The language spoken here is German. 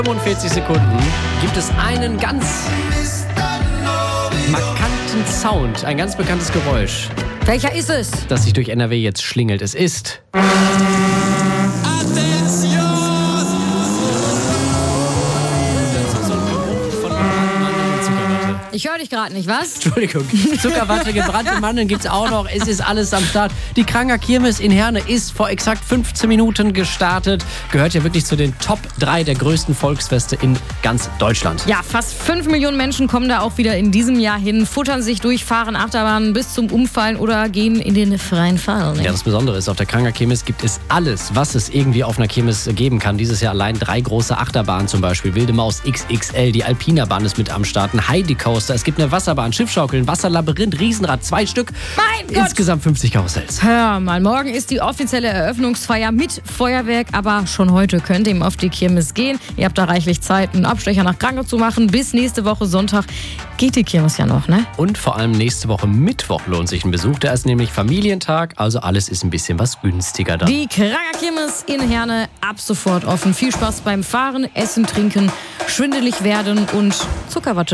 45 Sekunden gibt es einen ganz markanten Sound, ein ganz bekanntes Geräusch, Welcher ist es? das sich durch NRW jetzt schlingelt. Es ist... Ich höre dich gerade nicht, was? Entschuldigung. Zuckerwatte, gebrannte Mandeln gibt's auch noch. Es ist alles am Start. Die Kranger Kirmes in Herne ist vor exakt 15 Minuten gestartet. Gehört ja wirklich zu den Top 3 der größten Volksfeste in ganz Deutschland. Ja, fast 5 Millionen Menschen kommen da auch wieder in diesem Jahr hin, futtern sich durch, fahren Achterbahnen bis zum Umfallen oder gehen in den freien Fall. Ja, das Besondere ist, auf der Kranger Kirmes gibt es alles, was es irgendwie auf einer Kirmes geben kann. Dieses Jahr allein 3 große Achterbahnen zum Beispiel. Wilde Maus XXL, die Alpina Bahn ist mit am Start, ein Heidi Coaster. Es gibt eine Wasserbahn, Schiffschaukeln, Wasserlabyrinth, Riesenrad, 2 Stück. Mein Gott! Insgesamt 50 Karussells. Hör mal, morgen ist die offizielle Eröffnungsfeier mit Feuerwerk, aber schon heute könnt ihr auf die Kirmes gehen. Ihr habt da reichlich Zeit, einen Abstecher nach Kranke zu machen. Bis nächste Woche Sonntag geht die Kirmes ja noch, ne? Und vor allem nächste Woche Mittwoch lohnt sich ein Besuch. Da ist nämlich Familientag, also alles ist ein bisschen was günstiger da. Die Kranger Kirmes in Herne ab sofort offen. Viel Spaß beim Fahren, Essen, Trinken, schwindelig werden und Zuckerwatte